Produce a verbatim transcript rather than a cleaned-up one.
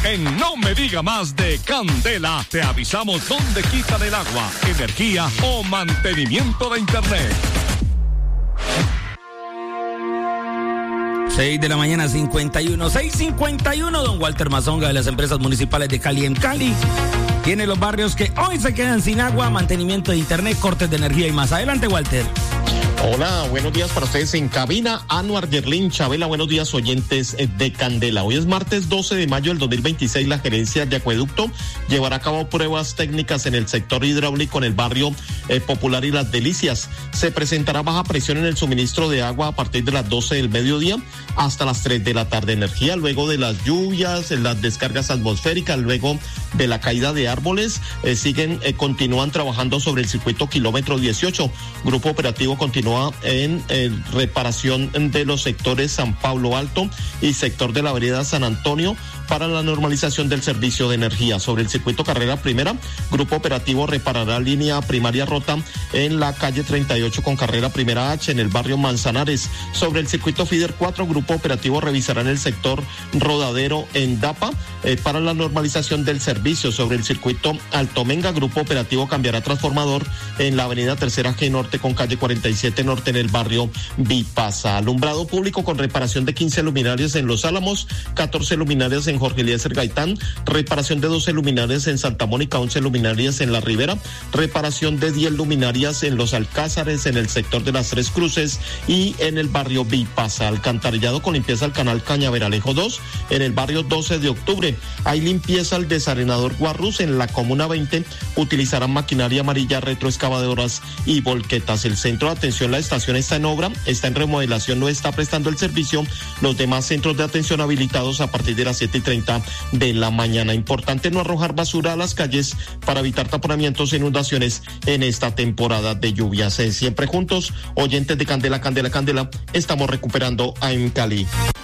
En No Me Diga Más de Candela, te avisamos dónde quitan el agua, energía o mantenimiento de internet. seis de la mañana, cincuenta y uno, seis cincuenta y uno, don Walter Mazonga de las empresas municipales de Cali en Cali. Tiene los barrios que hoy se quedan sin agua, mantenimiento de internet, cortes de energía y más. Adelante, Walter. Hola, buenos días para ustedes en cabina. Anuar Yerlin Chabela, buenos días oyentes de Candela. Hoy es martes doce de mayo del dos mil veintiséis. La gerencia de acueducto llevará a cabo pruebas técnicas en el sector hidráulico en el barrio eh, Popular y Las Delicias. Se presentará baja presión en el suministro de agua a partir de las doce del mediodía hasta las tres de la tarde. Energía luego de las lluvias, las descargas atmosféricas, luego de la caída de árboles, eh, siguen, eh, continúan trabajando sobre el circuito kilómetro dieciocho. Grupo operativo continúa en eh, reparación de los sectores San Pablo Alto y sector de la vereda San Antonio para la normalización del servicio de energía. Sobre el circuito Carrera Primera, Grupo Operativo reparará línea primaria rota en la calle treinta y ocho con Carrera Primera H en el barrio Manzanares. Sobre el circuito Fider cuatro, Grupo Operativo revisará en el sector Rodadero en Dapa eh, para la normalización del servicio. Sobre el circuito Altomenga, Grupo Operativo cambiará transformador en la avenida Tercera G Norte con calle cuarenta y siete Norte en el barrio Vipasa. Alumbrado público con reparación de quince luminarias en Los Álamos, catorce luminarias en Jorge Eliezer Gaitán, reparación de doce luminarias en Santa Mónica, once luminarias en La Ribera, reparación de diez luminarias en Los Alcázares, en el sector de Las Tres Cruces y en el barrio Vipasa. Alcantarillado con limpieza al canal Cañaveralejo dos en el barrio doce de octubre. Hay limpieza al desarenador Guarrus en la comuna veinte. Utilizarán maquinaria amarilla, retroexcavadoras y volquetas. El centro de atención, la estación está en obra, está en remodelación, no está prestando el servicio. Los demás centros de atención habilitados a partir de las siete y treinta de la mañana. Importante no arrojar basura a las calles para evitar taponamientos e inundaciones en esta temporada de lluvias. Siempre juntos, oyentes de Candela, Candela, Candela, estamos recuperando en Cali.